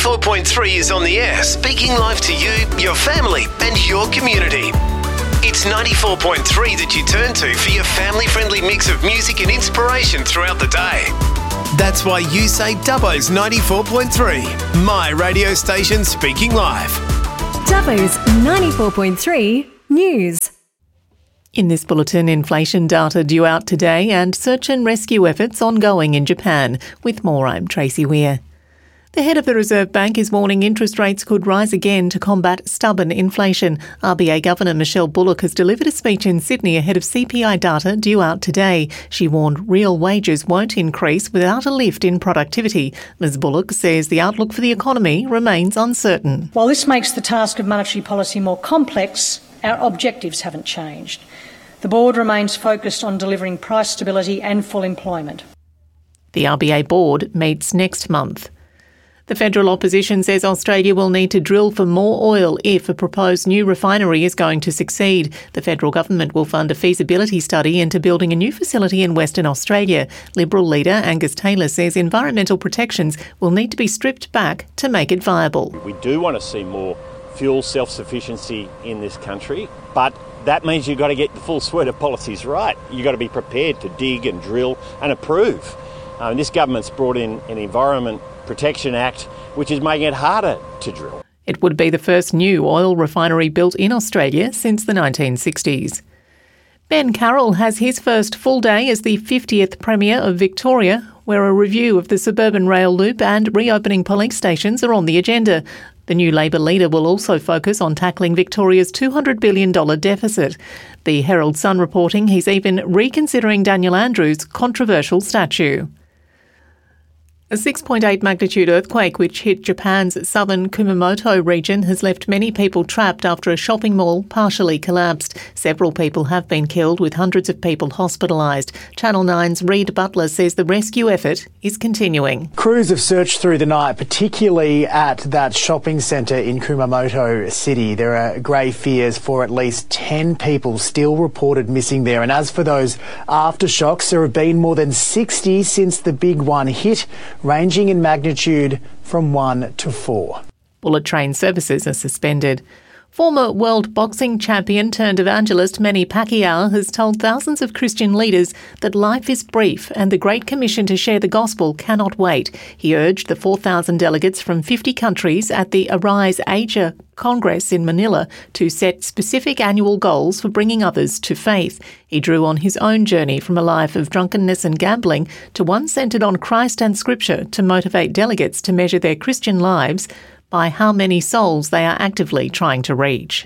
4.3 is on the air, speaking live to you, your family and your community. It's 94.3 that you turn to for your family-friendly mix of music and inspiration throughout the day. That's why you say Dubbo's 94.3, my radio station speaking live. Dubbo's 94.3 News. In this bulletin, inflation data due out today and search and rescue efforts ongoing in Japan. With more, I'm Tracy Weir. The head of the Reserve Bank is warning interest rates could rise again to combat stubborn inflation. RBA Governor Michelle Bullock has delivered a speech in Sydney ahead of CPI data due out today. She warned real wages won't increase without a lift in productivity. Ms Bullock says the outlook for the economy remains uncertain. While this makes the task of monetary policy more complex, our objectives haven't changed. The board remains focused on delivering price stability and full employment. The RBA board meets next month. The federal opposition says Australia will need to drill for more oil if a proposed new refinery is going to succeed. The federal government will fund a feasibility study into building a new facility in Western Australia. Liberal leader Angus Taylor says environmental protections will need to be stripped back to make it viable. We do want to see more fuel self-sufficiency in this country, but that means you've got to get the full suite of policies right. You've got to be prepared to dig and drill and approve. This government's brought in an Environment Protection Act, which is making it harder to drill. It would be the first new oil refinery built in Australia since the 1960s. Ben Carroll has his first full day as the 50th Premier of Victoria, where a review of the suburban rail loop and reopening police stations are on the agenda. The new Labor leader will also focus on tackling Victoria's $200 billion deficit. The Herald Sun reporting he's even reconsidering Daniel Andrews' controversial statue. A 6.8 magnitude earthquake which hit Japan's southern Kumamoto region has left many people trapped after a shopping mall partially collapsed. Several people have been killed, with hundreds of people hospitalised. Channel 9's Reid Butler says the rescue effort is continuing. Crews have searched through the night, particularly at that shopping centre in Kumamoto City. There are grave fears for at least 10 people still reported missing there. And as for those aftershocks, there have been more than 60 since the big one hit, ranging in magnitude from 1 to 4. Bullet train services are suspended. Former world boxing champion turned evangelist Manny Pacquiao has told thousands of Christian leaders that life is brief and the Great Commission to share the gospel cannot wait. He urged the 4,000 delegates from 50 countries at the Arise Asia Congress in Manila to set specific annual goals for bringing others to faith. He drew on his own journey from a life of drunkenness and gambling to one centred on Christ and Scripture to motivate delegates to measure their Christian lives by how many souls they are actively trying to reach.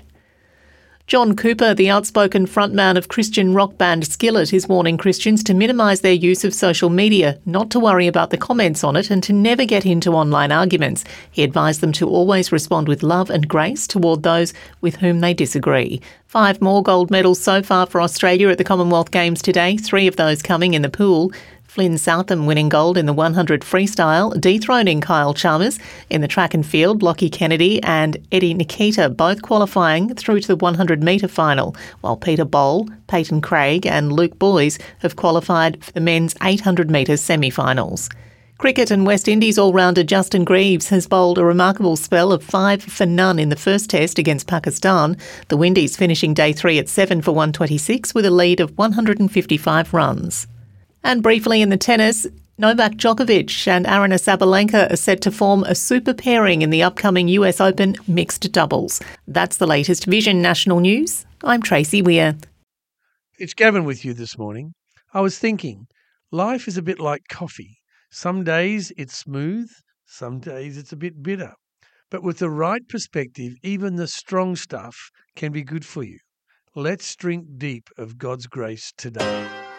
John Cooper, the outspoken frontman of Christian rock band Skillet, is warning Christians to minimise their use of social media, not to worry about the comments on it and to never get into online arguments. He advised them to always respond with love and grace toward those with whom they disagree. 5 more gold medals so far for Australia at the Commonwealth Games today, 3 of those coming in the pool. Flynn Southam winning gold in the 100 freestyle, dethroning Kyle Chalmers. In the track and field, Lockie Kennedy and Eddie Nikita both qualifying through to the 100-metre final, while Peter Boll, Peyton Craig and Luke Boys have qualified for the men's 800-metre semi-finals. Cricket and West Indies all-rounder Justin Greaves has bowled a remarkable spell of 5 for none in the first test against Pakistan. The Windies finishing day 3 at 7 for 126 with a lead of 155 runs. And briefly in the tennis, Novak Djokovic and Aryna Sabalenka are set to form a super pairing in the upcoming US Open mixed doubles. That's the latest Vision National News. I'm Tracy Weir. It's Gavin with you this morning. I was thinking, life is a bit like coffee. Some days it's smooth, some days it's a bit bitter. But with the right perspective, even the strong stuff can be good for you. Let's drink deep of God's grace today.